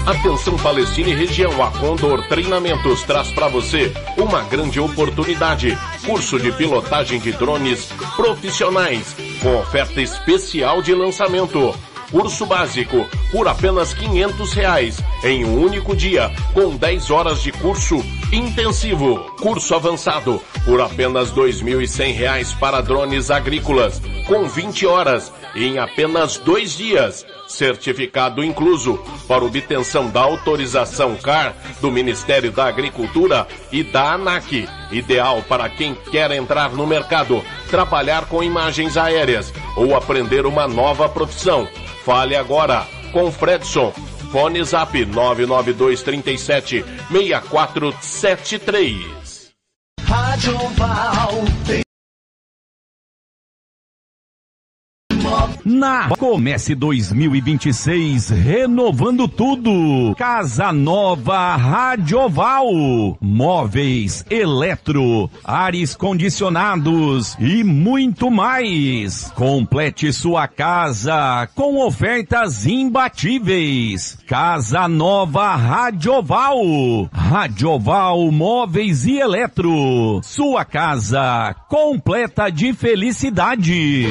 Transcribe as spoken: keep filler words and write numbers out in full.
Atenção Palestina e região, a Condor Treinamentos traz para você uma grande oportunidade. Curso de pilotagem de drones profissionais, com oferta especial de lançamento. Curso básico por apenas quinhentos reais em um único dia, com dez horas de curso intensivo. Curso avançado por apenas dois mil e cem reais para drones agrícolas, com vinte horas em apenas dois dias. Certificado incluso para obtenção da autorização C A R do Ministério da Agricultura e da ANAC. Ideal para quem quer entrar no mercado, trabalhar com imagens aéreas ou aprender uma nova profissão. Fale agora com Fredson. Fone Zap nove nove dois três sete, seis quatro sete três. Rádio Val. Na Comece dois mil e vinte e seis, renovando tudo. Casa Nova Radioval. Móveis, eletro, ares condicionados e muito mais. Complete sua casa com ofertas imbatíveis. Casa Nova Radioval. Radioval Móveis e Eletro. Sua casa completa de felicidade.